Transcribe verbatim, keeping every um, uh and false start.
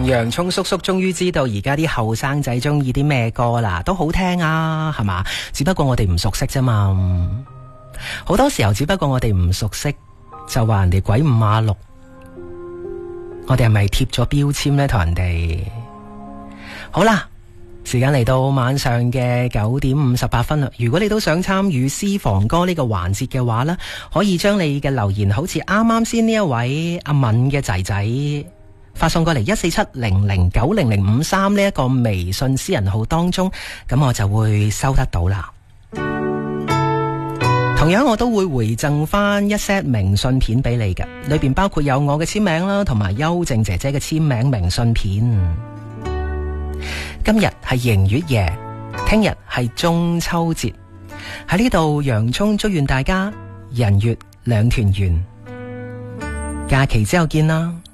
洋蔥叔叔終於知道而家啲後生仔中意啲咩歌啦，都好聽啊，係嘛？只不過我哋唔熟悉啫嘛。好多時候只不過我哋唔熟悉，就話人哋鬼五馬六。我哋係咪貼咗標籤呢？同人哋好啦。時間嚟到晚上嘅九點五十八分啦。如果你都想參與私房歌呢個環節嘅話呢，可以將你嘅留言好似啱啱先呢一位阿敏嘅仔仔發送過嚟一四七零零九零零五三呢一個微信私人號當中，咁我就會收得到啦。同樣我都會回贈翻一 set 明信片俾你嘅，裏邊包括有我嘅簽名啦，同埋邱靜姐姐嘅簽名明信片。今日係迎月夜，聽日係中秋節，喺呢度洋蔥祝願大家人月兩團圓，假期之後見啦。